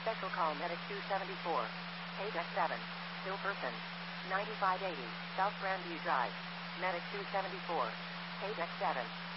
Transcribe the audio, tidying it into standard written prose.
Special call Medic 274. Paydeck 7. Still person. 9580 South Grandview Drive. Medic 274. Paydeck 7.